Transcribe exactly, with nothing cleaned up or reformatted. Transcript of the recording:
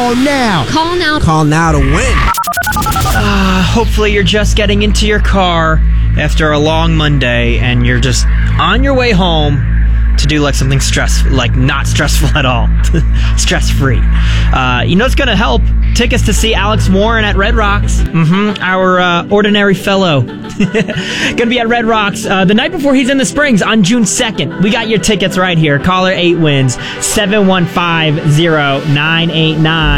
Call now. Call now. Call now to win. Uh, hopefully you're just getting into your car after a long Monday and you're just on your way home to do like something stress, like not stressful at all. Stress-free. Uh, you know what's going to help? Tickets to see Alex Warren at Red Rocks. Mm-hmm. Our uh, ordinary fellow. Going to be at Red Rocks uh, the night before he's in the Springs on June second. We got your tickets right here. Caller eight wins seven one five zero nine eight nine.